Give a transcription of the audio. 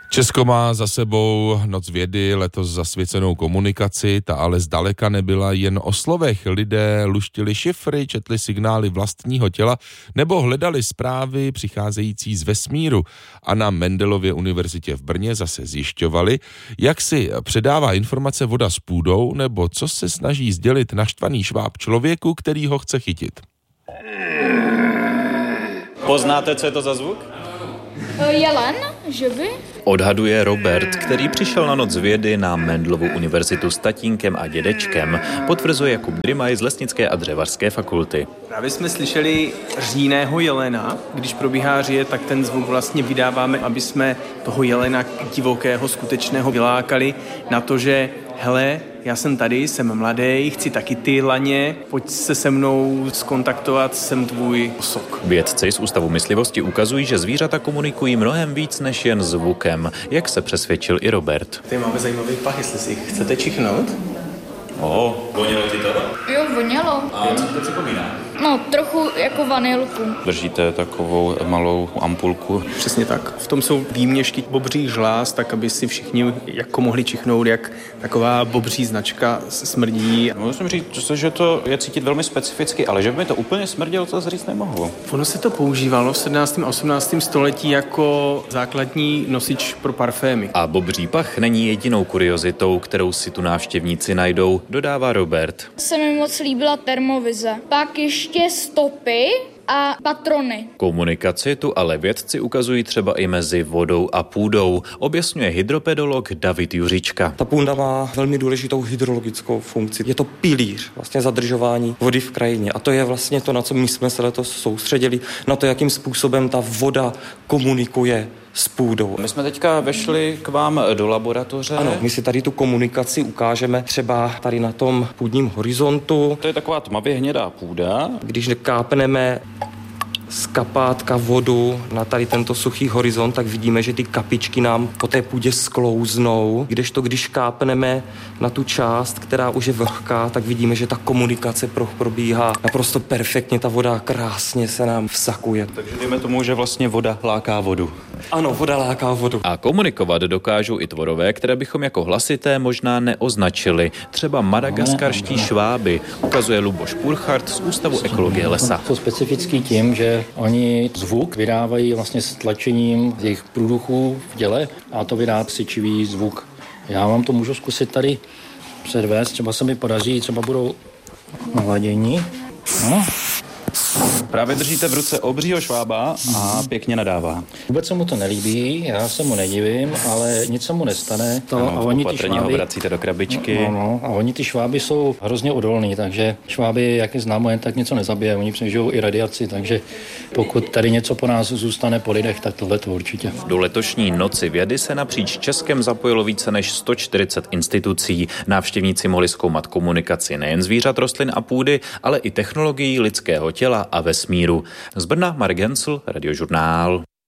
Česko má za sebou Noc vědy, letos zasvěcenou komunikaci, ta ale zdaleka nebyla jen o slovech. Lidé luštili šifry, četli signály vlastního těla nebo hledali zprávy přicházející z vesmíru. A na Mendelově univerzitě v Brně zase zjišťovali, jak si předává informace voda s půdou nebo co se snaží sdělit naštvaný šváb člověku, který ho chce chytit. Poznáte, co je to za zvuk? Jelen, že by? Odhaduje Robert, který přišel na Noc vědy na Mendelovu univerzitu s tatínkem a dědečkem, potvrzuje Jakub Drimaj z Lesnické a dřevařské fakulty. Právě jsme slyšeli řínného jelena. Když probíhá říje, tak ten zvuk vlastně vydáváme, aby jsme toho jelena divokého, skutečného vylákali na to, že hele, já jsem tady, jsem mladý, chci taky ty laně, pojď se mnou skontaktovat, jsem tvůj osok. Vědci z Ústavu myslivosti ukazují, že zvířata komunikují mnohem víc než jen zvukem, jak se přesvědčil i Robert. Tady máme zajímavý pach, jestli si chcete čichnout. Vonělo ti to? Jo, vonělo. A co to připomíná? No, trochu jako vanilku. Držíte takovou malou ampulku. Přesně tak. V tom jsou výměšky bobřích žláz, tak aby si všichni jako mohli čichnout, jak taková bobří značka smrdí. Musím říct, že to je cítit velmi specificky, ale že by mi to úplně smrdělo, to říct nemohu. Ono se to používalo v 17. a 18. století jako základní nosič pro parfémy. A bobří pach není jedinou kuriozitou, kterou si tu návštěvníci najdou, dodává Robert. Se mi moc líbila termovize. Pak ještě stopy a patrony. Komunikaci tu ale vědci ukazují třeba i mezi vodou a půdou, objasňuje hydropedolog David Juříčka. Ta půda má velmi důležitou hydrologickou funkci. Je to pilíř vlastně zadržování vody v krajině a to je vlastně to, na co my jsme se letos soustředili, na to, jakým způsobem ta voda komunikuje s půdou. My jsme teďka vešli k vám do laboratoře. Ano, my si tady tu komunikaci ukážeme třeba tady na tom půdním horizontu. To je taková tmavě hnědá půda. Když kápneme z kapátka vodu na tady tento suchý horizont, tak vidíme, že ty kapičky nám po té půdě sklouznou. Kdežto když kápneme na tu část, která už je vlhká, tak vidíme, že ta komunikace probíhá naprosto perfektně, ta voda krásně se nám vsakuje. Takže dejme tomu, že vlastně voda láká vodu. Ano, voda láká vodu. A komunikovat dokážou i tvorové, které bychom jako hlasité možná neoznačili. Třeba madagaskarští šváby, ukazuje Luboš Purchart z Ústavu ekologie lesa. Jsou specifický tím, že oni zvuk vydávají vlastně s tlačením jejich průduchů v těle a to vydá syčivý zvuk. Já vám to můžu zkusit tady předvést, třeba se mi podaří, třeba budou naladění. No. Právě držíte v ruce obřího švába a pěkně nadává. Vůbec se mu to nelíbí, já se mu nedivím, ale nic se mu nestane. Ano, a oni opatrně ho vracíte do krabičky. No, a oni ty šváby jsou hrozně odolní, takže šváby, jak je známo, jen tak něco nezabije. Oni přežijou i radiaci, takže pokud tady něco po nás zůstane po lidech, tak tohle to určitě. Do letošní Noci vědy se napříč Českem zapojilo více než 140 institucí. Návštěvníci mohli zkoumat komunikaci nejen zvířat, rostlin a půdy, ale i technologií lidského těla a vesmíru. Z Brna Marek Hensl, Radiožurnál.